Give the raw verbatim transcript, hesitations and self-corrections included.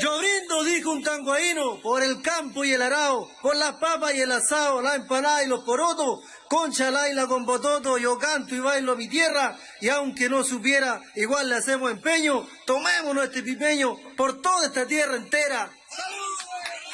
Yo brindo, dijo un tanguaíno, por el campo y el arao, por las papas y el asado, la empanada y los porotos, con chalaila con bototo, yo canto y bailo mi tierra, y aunque no supiera, igual le hacemos empeño, tomémonos este pipeño por toda esta tierra entera.